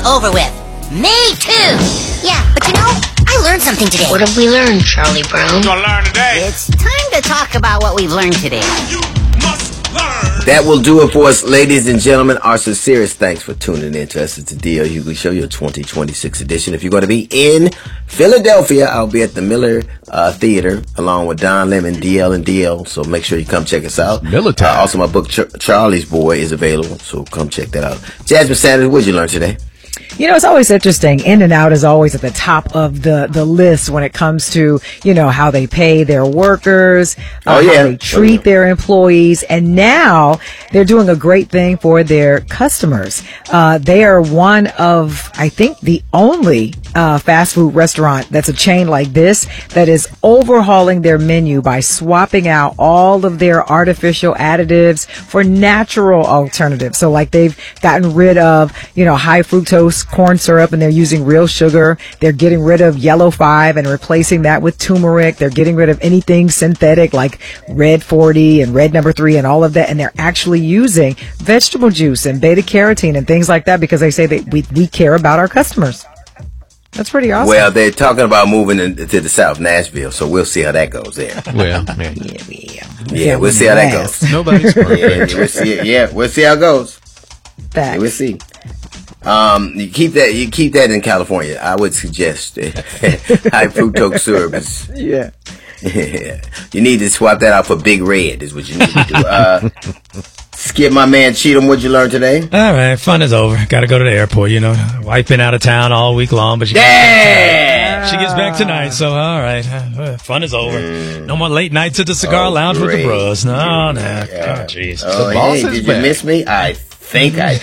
over with. Me too. Yeah, but you know, I learned something today. What have we learned, Charlie Brown? What you gonna learn today? It's time to talk about what we've learned today. You must learn. That will do it for us, ladies and gentlemen. Our sincerest thanks for tuning in to us. It's the D.L. Hughley Show, your 2026 edition. If you're going to be in Philadelphia, I'll be at the Miller Theater along with Don Lemon, DL and DL. So make sure you come check us out. Also, my book, Charlie's Boy, is available. So come check that out. Jasmine Sanders, what did you learn today? You know, it's always interesting. In-N-Out is always at the top of the list when it comes to, you know, how they pay their workers, how they treat their employees. And now they're doing a great thing for their customers. They are one of, I think, the only fast food restaurant that's a chain like this that is overhauling their menu by swapping out all of their artificial additives for natural alternatives. So like they've gotten rid of, you know, high fructose corn syrup and they're using real sugar. They're getting rid of yellow 5 and replacing that with turmeric. They're getting rid of anything synthetic like red 40 and red number 3 and all of that. And they're actually using vegetable juice and beta carotene and things like that because they say that we care about our customers. That's pretty awesome. Well, they're talking about moving to the South, Nashville, so we'll see how that goes there. Well, yeah, we'll see how that goes. Nobody's perfect. We'll see how it goes. Facts. We'll see. You keep that in California. I would suggest high fructose syrup is. Yeah. You need to swap that out for Big Red is what you need to do. Skip, my man Cheatham, what'd you learn today? All right, fun is over. Got to go to the airport, you know. Wife been out of town all week long, but she gets back tonight, so all right. Fun is over. No more late nights at the cigar lounge with the bros. No. Oh, jeez. Did you miss me? I think I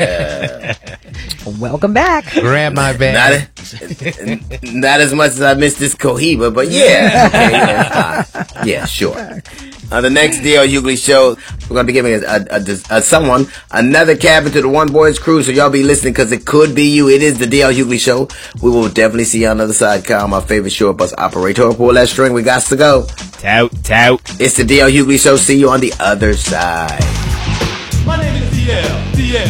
did. Welcome back. Grab my bag. Not as much as I missed this Cohiba, but yeah. Okay, yeah, sure. The next D.L. Hughley Show, we're going to be giving someone another cabin to the One Boys Crew, so y'all be listening because it could be you. It is the D.L. Hughley Show. We will definitely see you on the other side. Kyle, my favorite short bus operator. Pull that string. We got to go. Tout. It's the D.L. Hughley Show. See you on the other side. My name is DL.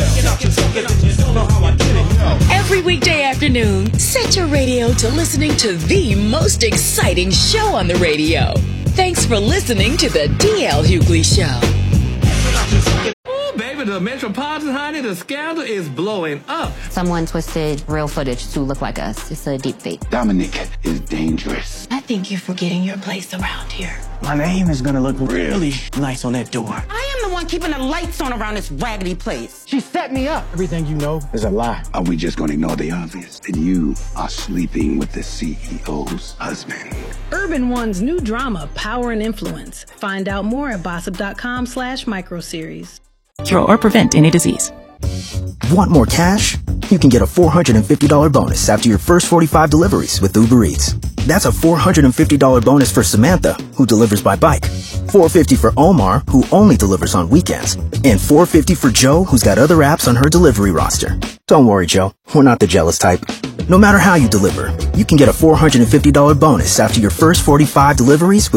Every weekday afternoon, set your radio to listening to the most exciting show on the radio. Thanks for listening to the D.L. Hughley Show. Oh, baby, the Metropolitan, honey, the scandal is blowing up. Someone twisted real footage to look like us. It's a deep fake. Dominic is dangerous. I think you're forgetting your place around here. My name is gonna look really nice on that door. I am the one keeping the lights on around this raggedy place. She set me up. Everything you know is a lie. Are we just gonna ignore the obvious? That you are sleeping with the CEO's husband. Urban One's new drama, Power and Influence. Find out more at bossip.com/microseries. Cure or prevent any disease. Want more cash? You can get a $450 bonus after your first 45 deliveries with Uber Eats. That's a $450 bonus for Samantha, who delivers by bike. $450 for Omar, who only delivers on weekends. And $450 for Joe, who's got other apps on her delivery roster. Don't worry, Joe. We're not the jealous type. No matter how you deliver, you can get a $450 bonus after your first 45 deliveries